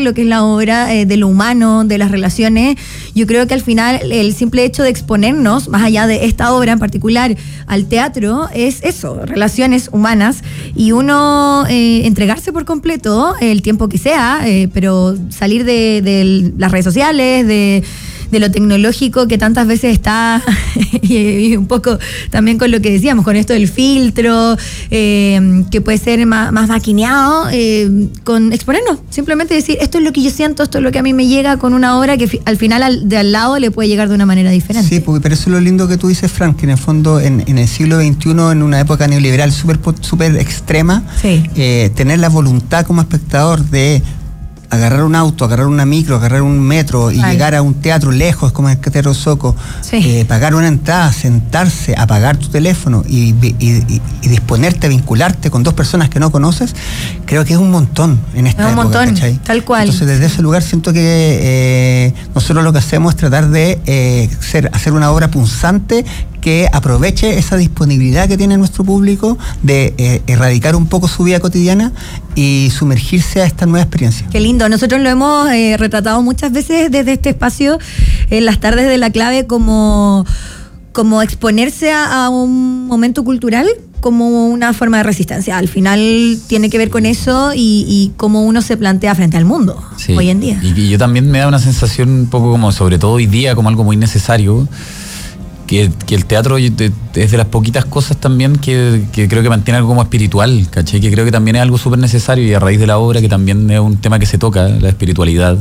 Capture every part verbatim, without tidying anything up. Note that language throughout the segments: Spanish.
lo que es la obra, eh, de lo humano, de las relaciones. Yo creo que al final el simple hecho de exponernos, más allá de esta obra en particular, al teatro, es eso, relaciones humanas, y uno eh, entregarse por completo el tiempo que sea, eh, pero salir de, de las redes sociales, de... de lo tecnológico que tantas veces está, y, y un poco también con lo que decíamos, con esto del filtro, eh, que puede ser más, más maquineado, eh, con exponernos, simplemente decir, esto es lo que yo siento, esto es lo que a mí me llega con una obra que fi- al final al, de al lado le puede llegar de una manera diferente. Sí, porque, pero eso es lo lindo que tú dices, Frank, que en el fondo en, en el siglo veintiuno, en una época neoliberal súper súper extrema, sí. eh, tener la voluntad como espectador de agarrar un auto, agarrar una micro, agarrar un metro y Ay. llegar a un teatro lejos como el Teatro Soco, sí. eh, pagar una entrada, sentarse, apagar tu teléfono y, y, y, y disponerte a vincularte con dos personas que no conoces, creo que es un montón en esta es un época, montón, ¿cachai? Tal cual. Entonces desde ese lugar siento que eh, nosotros lo que hacemos es tratar de eh, ser, hacer una obra punzante que aproveche esa disponibilidad que tiene nuestro público de eh, erradicar un poco su vida cotidiana y sumergirse a esta nueva experiencia. Qué lindo. Nosotros lo hemos eh, retratado muchas veces desde este espacio en las tardes de la clave como, como exponerse a, a un momento cultural como una forma de resistencia. Al final tiene que ver con eso y, y cómo uno se plantea frente al mundo, sí, hoy en día. Y, y yo también me da una sensación un poco como, sobre todo hoy día, como algo muy necesario, Que, que el teatro es de las poquitas cosas también que, que creo que mantiene algo como espiritual, ¿cachai? Que creo que también es algo súper necesario, y a raíz de la obra, que también es un tema que se toca, la espiritualidad,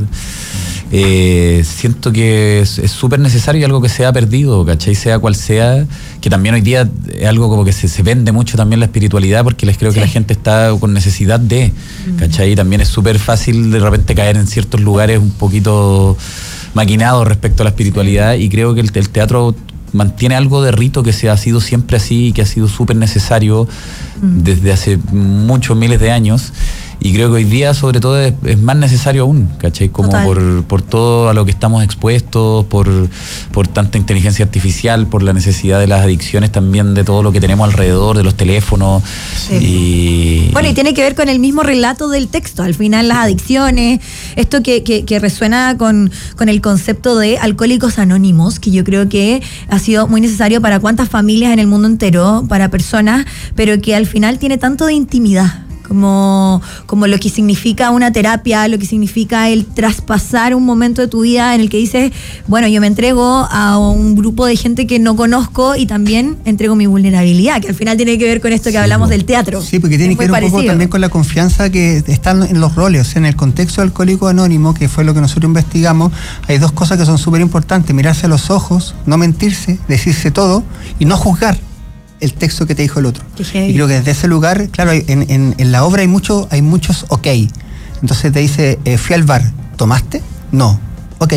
eh, siento que es súper necesario y algo que se ha perdido, ¿cachai? Sea cual sea, que también hoy día es algo como que se, se vende mucho también la espiritualidad, porque les creo sí. que la gente está con necesidad de, ¿cachai? Y también es súper fácil de repente caer en ciertos lugares un poquito maquinados respecto a la espiritualidad, y creo que el, el teatro mantiene algo de rito que se ha sido siempre así y que ha sido súper necesario mm. desde hace muchos miles de años, y creo que hoy día sobre todo es, es más necesario aún, ¿cachai? Como por, por todo a lo que estamos expuestos, por, por tanta inteligencia artificial, por la necesidad de las adicciones también, de todo lo que tenemos alrededor, de los teléfonos. Sí. Y, bueno, y tiene que ver con el mismo relato del texto, al final las adicciones, esto que, que, que resuena con, con el concepto de Alcohólicos Anónimos, que yo creo que ha sido muy necesario para cuántas familias en el mundo entero, para personas, pero que al final tiene tanto de intimidad. Como, como lo que significa una terapia, lo que significa el traspasar un momento de tu vida en el que dices, bueno, yo me entrego a un grupo de gente que no conozco y también entrego mi vulnerabilidad, que al final tiene que ver con esto que sí, hablamos del teatro. Sí, porque tiene que ver un parecido. poco también con la confianza que están en los roles. O sea, en el contexto de Alcohólico Anónimo, que fue lo que nosotros investigamos, hay dos cosas que son súper importantes: mirarse a los ojos, no mentirse, decirse todo y no juzgar el texto que te dijo el otro. Y creo que desde ese lugar, claro, en, en, en la obra hay mucho, hay muchos ok. Entonces te dice, eh, fui al bar, ¿tomaste? No. Ok.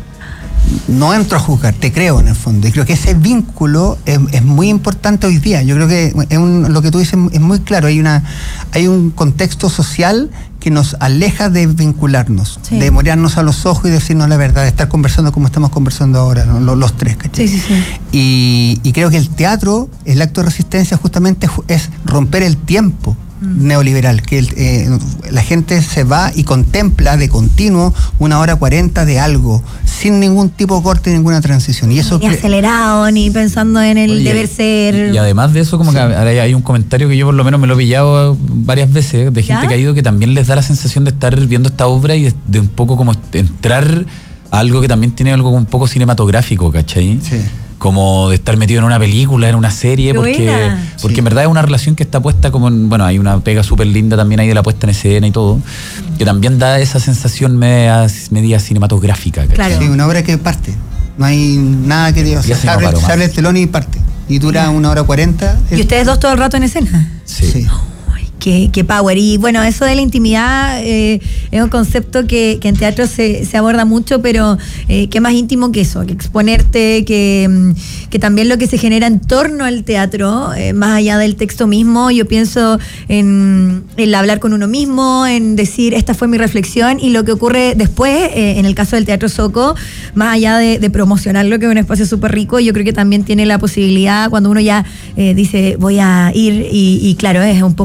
No entro a juzgar, te creo en el fondo. Y creo que ese vínculo es, es muy importante hoy día. Yo creo que es un, lo que tú dices es muy claro. Hay una, hay un contexto social que nos aleja de vincularnos, sí. de mirarnos a los ojos y decirnos la verdad, de estar conversando como estamos conversando ahora, ¿no? los, los tres, ¿cachai? Sí, sí, sí. Y, y creo que el teatro, el acto de resistencia justamente es romper el tiempo mm. neoliberal, que el, eh, la gente se va y contempla de continuo una hora cuarenta de algo, sin ningún tipo de corte, ninguna transición. Y eso ni acelerado, ni pensando en el Oye, deber ser. Y además de eso, como sí. que hay un comentario que yo por lo menos me lo he pillado varias veces, de gente ¿Ya? que ha ido, que también les da la sensación de estar viendo esta obra y de, de un poco como entrar a algo que también tiene algo un poco cinematográfico, ¿cachai? Sí. Como de estar metido en una película, en una serie, porque, porque sí. en verdad es una relación que está puesta como en, bueno, hay una pega súper linda también ahí de la puesta en escena y todo, que también da esa sensación media, media cinematográfica, ¿cachai? Claro. Sí, una obra que parte, no hay nada que diga, se abre, se abre el telón y parte, y dura una hora cuarenta. ¿Y el... ustedes dos todo el rato en escena? Sí. sí. Qué, qué power. Y bueno, eso de la intimidad eh, es un concepto que, que en teatro se, se aborda mucho, pero eh, qué más íntimo que eso, que exponerte, que, que también lo que se genera en torno al teatro, eh, más allá del texto mismo. Yo pienso en el hablar con uno mismo, en decir, esta fue mi reflexión, y lo que ocurre después, eh, en el caso del Teatro Soco, más allá de, de promocionarlo, que es un espacio súper rico, yo creo que también tiene la posibilidad, cuando uno ya eh, dice, voy a ir, y, y claro, es un poco más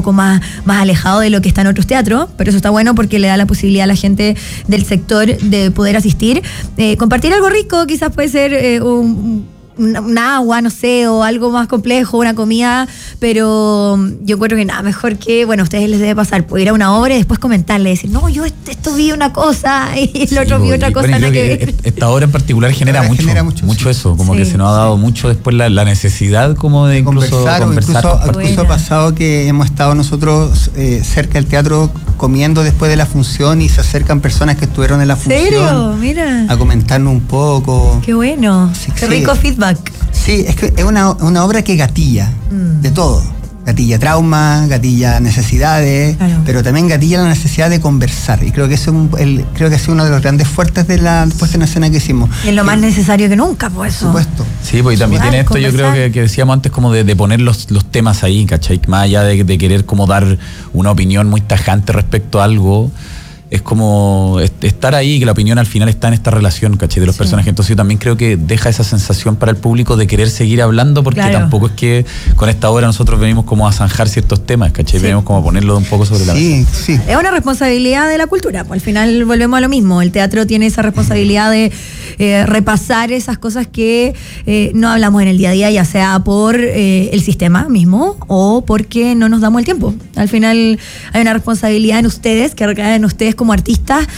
más alejado de lo que está en otros teatros, pero eso está bueno porque le da la posibilidad a la gente del sector de poder asistir. Eh, compartir algo rico, quizás puede ser eh, un... un agua, no sé, o algo más complejo, una comida, pero yo creo que nada mejor que, bueno, a ustedes les debe pasar, pues ir a una obra y después comentarle, decir, no, yo esto vi una cosa y el sí, otro vi otra cosa. Bueno, que que esta obra en particular genera mucho, genera mucho, mucho sí. eso, como sí, que se nos ha dado sí. mucho después la, la necesidad como de incluso conversar. conversar incluso, incluso ha pasado que hemos estado nosotros eh, cerca del teatro comiendo después de la función y se acercan personas que estuvieron en la función. ¿En serio? Mira. A comentarnos un poco. Qué bueno. Sí, Qué sí. rico feedback. Sí, es que es una, una obra que gatilla mm. de todo. Gatilla trauma, gatilla necesidades, claro. pero también gatilla la necesidad de conversar. Y creo que eso es un, el, creo que ha sido uno de los grandes fuertes de la puesta en escena que hicimos. Y es lo que, más necesario que nunca, pues eso. Por supuesto. Sí, pues y también tiene esto, conversar. Yo creo que, que decíamos antes, como de, de poner los, los temas ahí, ¿cachai? Más allá de, de querer como dar una opinión muy tajante respecto a algo. Es como estar ahí, que la opinión al final está en esta relación, ¿cachai? De los sí. personajes. Entonces yo también creo que deja esa sensación para el público de querer seguir hablando, porque claro. tampoco es que con esta obra nosotros venimos como a zanjar ciertos temas, ¿cachai? Sí. Venimos como a ponerlo un poco sobre la sí, mesa. Sí. Es una responsabilidad de la cultura, pues al final volvemos a lo mismo. El teatro tiene esa responsabilidad de eh, repasar esas cosas que eh, no hablamos en el día a día, ya sea por eh, el sistema mismo o porque no nos damos el tiempo. Al final hay una responsabilidad en ustedes, que recae en ustedes como artistas,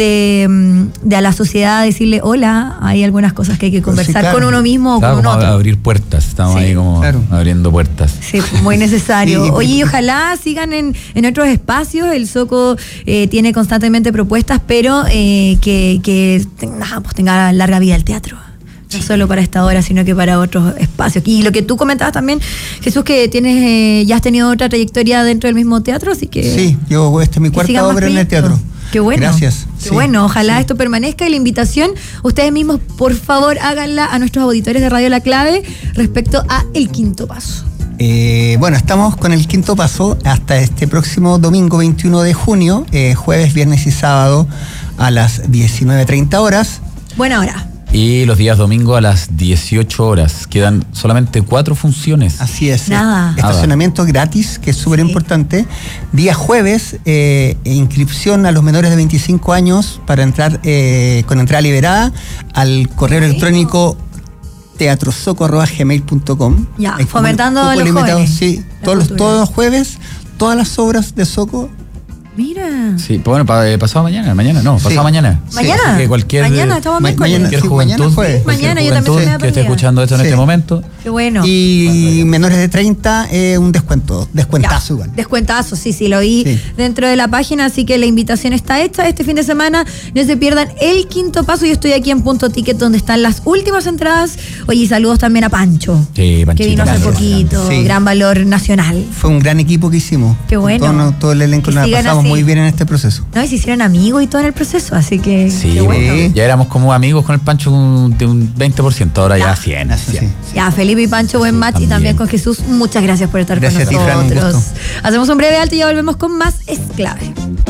de, de a la sociedad decirle, hola, hay algunas cosas que hay que conversar sí, claro. con uno mismo o claro, con como otro. Abrir puertas, estamos sí, ahí como claro. abriendo puertas. Sí, muy necesario. Sí, Oye, y ojalá sigan en, en otros espacios. El Soco eh, tiene constantemente propuestas, pero eh, que, que tenga, pues tenga larga vida el teatro. No solo para esta hora, sino que para otros espacios. Y lo que tú comentabas también, Jesús, que tienes eh, ya has tenido otra trayectoria dentro del mismo teatro, así que... Sí, yo esta es mi cuarta obra en el teatro. Qué bueno. Gracias. Qué sí, bueno, ojalá sí. esto permanezca. Y la invitación, ustedes mismos, por favor, háganla a nuestros auditores de Radio La Clave respecto a El Quinto Paso. Eh, bueno, estamos con El Quinto Paso hasta este próximo domingo veintiuno de junio, eh, jueves, viernes y sábado a las diecinueve treinta horas. Buena hora. Y los días domingo a las dieciocho horas. Quedan solamente cuatro funciones. Así es. Nada. Estacionamiento Nada. gratis, que es súper sí. importante. Día jueves, eh, inscripción a los menores de veinticinco años para entrar eh, con entrada liberada al correo sí. electrónico teatrosoco arroba gmail punto com. Ya, Hay fomentando a los jóvenes. Sí, todos los, todos los jueves, todas las obras de Soco. Mira. Sí, bueno, pa, eh, pasado mañana, mañana, no, pasado sí. mañana. Mañana. Que cualquier, mañana estamos ma- miércoles. Mañana, cualquier sí, juventud, mañana, sí, mañana yo juventud también que esté escuchando esto en sí. este momento. Qué bueno. Y menores de treinta, eh, un descuento, descuentazo ya, igual. Descuentazo, sí, sí, lo vi sí. dentro de la página, así que la invitación está hecha este fin de semana. No se pierdan El Quinto Paso. Yo estoy aquí en Punto Ticket, donde están las últimas entradas. Oye, y saludos también a Pancho, sí, Panchito, que vino hace claro, poquito, sí. gran valor nacional. Fue un gran equipo que hicimos. Qué bueno. Todo, todo el elenco nos pasamos así. muy bien en este proceso. No, y se hicieron amigos y todo en el proceso, así que sí, qué bueno. Ya éramos como amigos con el Pancho de un veinte por ciento, ahora ya, ya cien. cien. Sí. Ya, Felipe y Pancho, buen sí, match también. Y también con Jesús, muchas gracias por estar gracias con nosotros. A ti, Fran, un Hacemos un breve alto y ya volvemos con más Es Clave.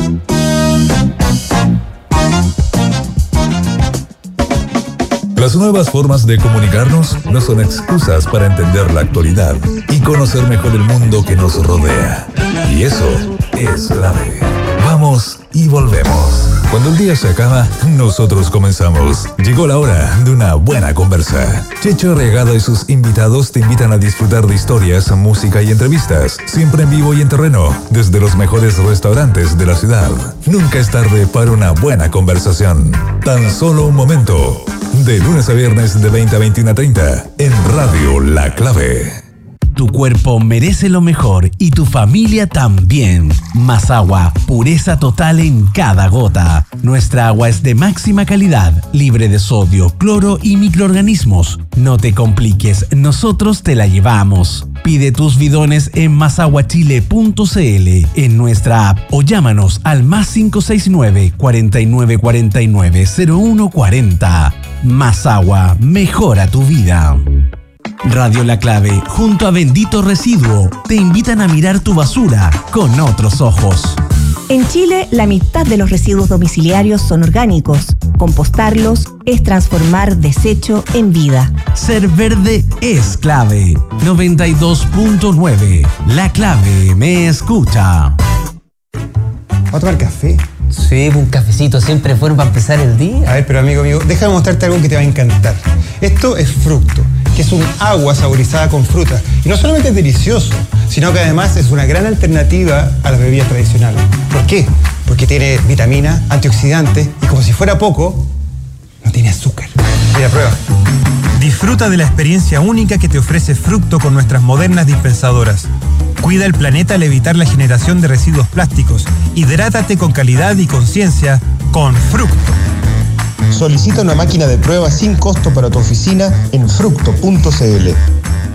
Las nuevas formas de comunicarnos no son excusas para entender la actualidad y conocer mejor el mundo que nos rodea. Y eso es clave. Vamos y volvemos. Cuando el día se acaba, nosotros comenzamos. Llegó la hora de una buena conversa. Checho Regada y sus invitados te invitan a disfrutar de historias, música y entrevistas, siempre en vivo y en terreno, desde los mejores restaurantes de la ciudad. Nunca es tarde para una buena conversación. Tan solo un momento. De lunes a viernes de veinte a veintiuno treinta en Radio La Clave. Tu cuerpo merece lo mejor y tu familia también. Más agua, pureza total en cada gota. Nuestra agua es de máxima calidad, libre de sodio, cloro y microorganismos. No te compliques, nosotros te la llevamos. Pide tus bidones en masaguachile punto c l, en nuestra app o llámanos al más cinco seis nueve, cuatro nueve cuatro nueve, cero uno cuatro cero. Más agua, mejora tu vida. Radio La Clave, junto a Bendito Residuo, te invitan a mirar tu basura con otros ojos. En Chile, la mitad de los residuos domiciliarios son orgánicos. Compostarlos es transformar desecho en vida. Ser verde es clave. noventa y dos punto nueve. La clave me escucha. ¿Vamos a tomar café? Sí, un cafecito siempre es bueno para empezar el día. A ver, pero amigo, amigo, déjame mostrarte algo que te va a encantar. Esto es Fructo, que es un agua saborizada con frutas. Y no solamente es delicioso, sino que además es una gran alternativa a las bebidas tradicionales. ¿Por qué? Porque tiene vitamina, antioxidantes y, como si fuera poco, no tiene azúcar. Mira, prueba. Disfruta de la experiencia única que te ofrece Fructo con nuestras modernas dispensadoras. Cuida el planeta al evitar la generación de residuos plásticos. Hidrátate con calidad y conciencia con Fructo. Solicita una máquina de prueba sin costo para tu oficina en fructo punto c l.